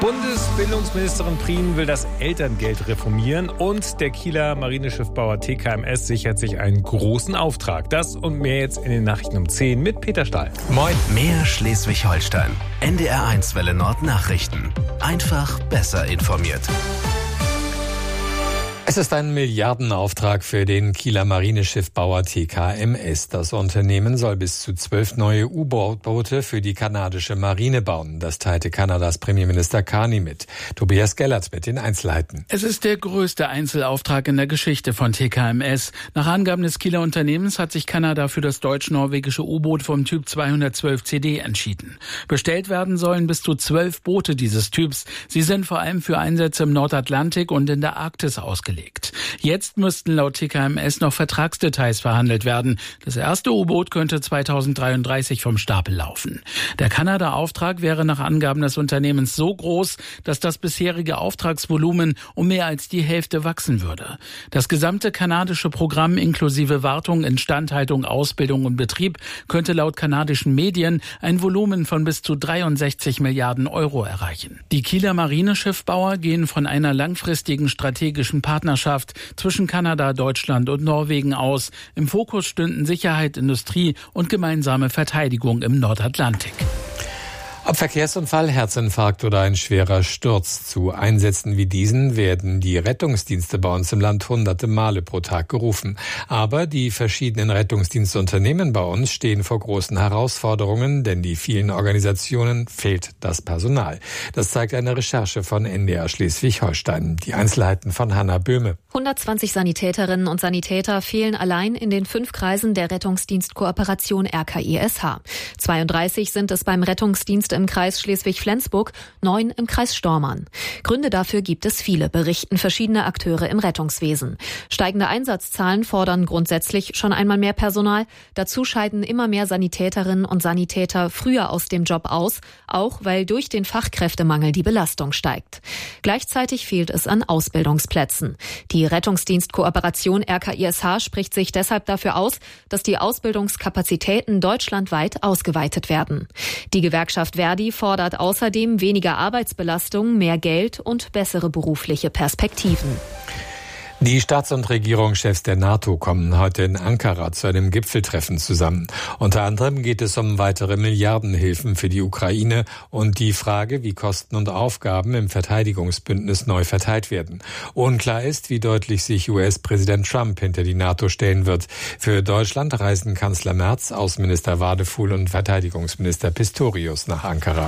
Bundesbildungsministerin Prien will das Elterngeld reformieren und der Kieler Marineschiffbauer TKMS sichert sich einen großen Auftrag. Das und mehr jetzt in den Nachrichten um 10 mit Peter Stahl. Moin. Mehr Schleswig-Holstein. NDR1 Welle Nord Nachrichten. Einfach besser informiert. Es ist ein Milliardenauftrag für den Kieler Marineschiffbauer TKMS. Das Unternehmen soll bis zu 12 neue U-Boot-Boote für die kanadische Marine bauen. Das teilte Kanadas Premierminister Carney mit. Tobias Gellert mit den Einzelheiten. Es ist der größte Einzelauftrag in der Geschichte von TKMS. Nach Angaben des Kieler Unternehmens hat sich Kanada für das deutsch-norwegische U-Boot vom Typ 212 CD entschieden. Bestellt werden sollen bis zu 12 Boote dieses Typs. Sie sind vor allem für Einsätze im Nordatlantik und in der Arktis ausgelegt. Jetzt müssten laut TKMS noch Vertragsdetails verhandelt werden. Das erste U-Boot könnte 2033 vom Stapel laufen. Der Kanada-Auftrag wäre nach Angaben des Unternehmens so groß, dass das bisherige Auftragsvolumen um mehr als die Hälfte wachsen würde. Das gesamte kanadische Programm inklusive Wartung, Instandhaltung, Ausbildung und Betrieb könnte laut kanadischen Medien ein Volumen von bis zu 63 Milliarden Euro erreichen. Die Kieler Marineschiffbauer gehen von einer langfristigen strategischen Partnerschaft zwischen Kanada, Deutschland und Norwegen aus. Im Fokus stünden Sicherheit, Industrie und gemeinsame Verteidigung im Nordatlantik. Ob Verkehrsunfall, Herzinfarkt oder ein schwerer Sturz, zu Einsätzen wie diesen werden die Rettungsdienste bei uns im Land hunderte Male pro Tag gerufen. Aber die verschiedenen Rettungsdienstunternehmen bei uns stehen vor großen Herausforderungen, denn die vielen Organisationen fehlt das Personal. Das zeigt eine Recherche von NDR Schleswig-Holstein. Die Einzelheiten von Hanna Böhme. 120 Sanitäterinnen und Sanitäter fehlen allein in den 5 Kreisen der Rettungsdienstkooperation RKISH. 32 sind es beim Rettungsdienst im Kreis Schleswig-Flensburg, 9 im Kreis Stormarn. Gründe dafür gibt es viele, berichten verschiedene Akteure im Rettungswesen. Steigende Einsatzzahlen fordern grundsätzlich schon einmal mehr Personal. Dazu scheiden immer mehr Sanitäterinnen und Sanitäter früher aus dem Job aus, auch weil durch den Fachkräftemangel die Belastung steigt. Gleichzeitig fehlt es an Ausbildungsplätzen. Die Rettungsdienstkooperation RKISH spricht sich deshalb dafür aus, dass die Ausbildungskapazitäten deutschlandweit ausgeweitet werden. Die Gewerkschaft Verdi fordert außerdem weniger Arbeitsbelastung, mehr Geld und bessere berufliche Perspektiven. Die Staats- und Regierungschefs der NATO kommen heute in Ankara zu einem Gipfeltreffen zusammen. Unter anderem geht es um weitere Milliardenhilfen für die Ukraine und die Frage, wie Kosten und Aufgaben im Verteidigungsbündnis neu verteilt werden. Unklar ist, wie deutlich sich US-Präsident Trump hinter die NATO stellen wird. Für Deutschland reisen Kanzler Merz, Außenminister Wadefuhl und Verteidigungsminister Pistorius nach Ankara.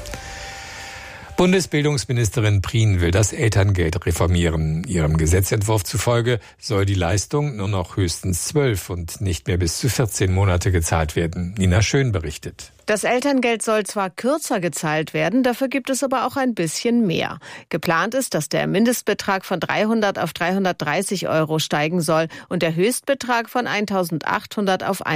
Bundesbildungsministerin Prien will das Elterngeld reformieren. Ihrem Gesetzentwurf zufolge soll die Leistung nur noch höchstens 12 und nicht mehr bis zu 14 Monate gezahlt werden. Nina Schön berichtet. Das Elterngeld soll zwar kürzer gezahlt werden, dafür gibt es aber auch ein bisschen mehr. Geplant ist, dass der Mindestbetrag von 300 auf 330 Euro steigen soll und der Höchstbetrag von 1.800 auf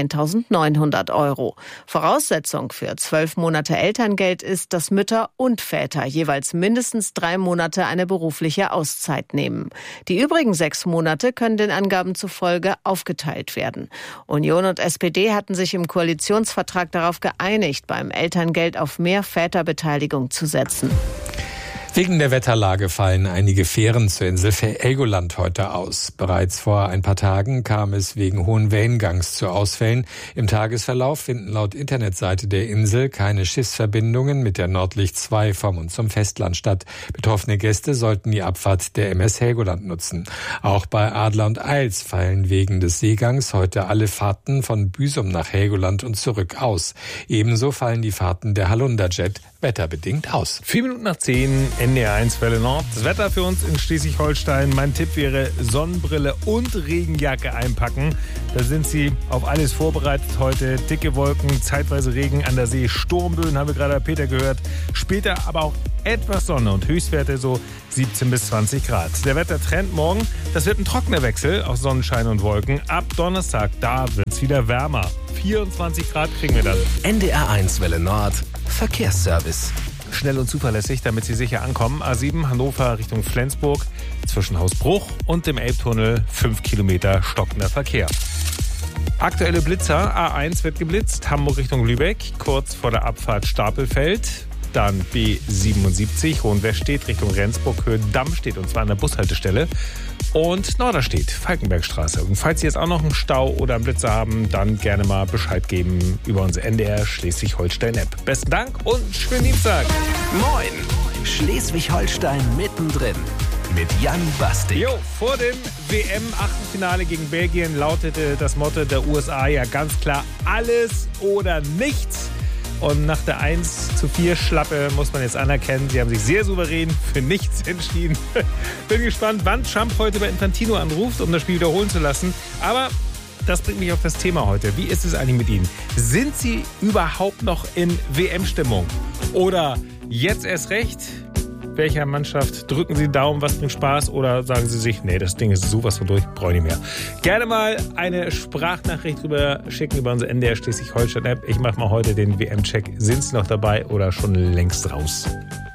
1.900 Euro. Voraussetzung für 12 Monate Elterngeld ist, dass Mütter und Väter jeweils mindestens 3 Monate eine berufliche Auszeit nehmen. Die übrigen 6 Monate können den Angaben zufolge aufgeteilt werden. Union und SPD hatten sich im Koalitionsvertrag darauf geeinigt, beim Elterngeld auf mehr Väterbeteiligung zu setzen. Wegen der Wetterlage fallen einige Fähren zur Insel Helgoland heute aus. Bereits vor ein paar Tagen kam es wegen hohen Wellengangs zu Ausfällen. Im Tagesverlauf finden laut Internetseite der Insel keine Schiffsverbindungen mit der Nordlicht 2 vom und zum Festland statt. Betroffene Gäste sollten die Abfahrt der MS Helgoland nutzen. Auch bei Adler und Eils fallen wegen des Seegangs heute alle Fahrten von Büsum nach Helgoland und zurück aus. Ebenso fallen die Fahrten der Halunderjet wetterbedingt aus. 4 Minuten nach 10, NDR1 Welle Nord. Das Wetter für uns in Schleswig-Holstein. Mein Tipp wäre Sonnenbrille und Regenjacke einpacken. Da sind Sie auf alles vorbereitet heute. Dicke Wolken, zeitweise Regen an der See, Sturmböen haben wir gerade bei Peter gehört. Später aber auch etwas Sonne und Höchstwerte so 17 bis 20 Grad. Der Wettertrend morgen, das wird ein trockener Wechsel aus Sonnenschein und Wolken. Ab Donnerstag, da wird es wieder wärmer. 24 Grad kriegen wir dann. NDR1 Welle Nord, Verkehrsservice. Schnell und zuverlässig, damit Sie sicher ankommen. A7 Hannover Richtung Flensburg, zwischen Hausbruch und dem Elbtunnel 5 Kilometer stockender Verkehr. Aktuelle Blitzer, A1 wird geblitzt, Hamburg Richtung Lübeck, kurz vor der Abfahrt Stapelfeld. dann B77 Hohenwestedt Richtung Rendsburg, Höhe Dammstedt, und zwar an der Bushaltestelle. Und Norderstedt, Falkenbergstraße. Und falls Sie jetzt auch noch einen Stau oder einen Blitzer haben, dann gerne mal Bescheid geben über unsere NDR Schleswig-Holstein-App. Besten Dank und schönen Dienstag. Moin, Schleswig-Holstein mittendrin mit Jan Bastik. Jo, vor dem WM-Achtelfinale gegen Belgien lautete das Motto der USA ja ganz klar: alles oder nichts. Und nach der 1:4 Schlappe muss man jetzt anerkennen, sie haben sich sehr souverän für nichts entschieden. Bin gespannt, wann Trump heute bei Infantino anruft, um das Spiel wiederholen zu lassen. Aber das bringt mich auf das Thema heute. Wie ist es eigentlich mit Ihnen? Sind Sie überhaupt noch in WM-Stimmung? Oder jetzt erst recht? Welcher Mannschaft drücken Sie Daumen, was bringt Spaß? Oder sagen Sie sich, nee, das Ding ist sowas von durch, brauche ich nicht mehr. Gerne mal eine Sprachnachricht rüber schicken über unsere NDR Schleswig-Holstein-App. Ich mache mal heute den WM-Check. Sind Sie noch dabei oder schon längst raus?